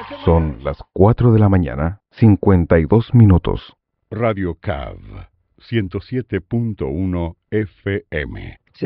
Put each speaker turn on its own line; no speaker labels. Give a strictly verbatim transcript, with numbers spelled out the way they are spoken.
Son las cuatro de la mañana, cincuenta y dos minutos.
Radio C A V, ciento siete punto uno F M.